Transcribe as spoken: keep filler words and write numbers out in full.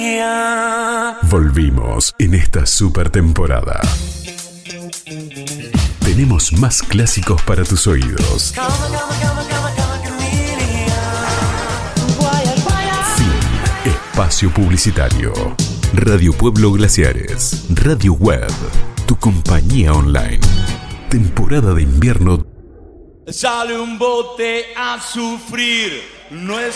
Volvimos en esta super temporada. Tenemos más clásicos para tus oídos. Fin. Espacio publicitario. Radio Pueblo Glaciares. Radio Web. Tu compañía online. Temporada de invierno. Sale un bote a sufrir. No es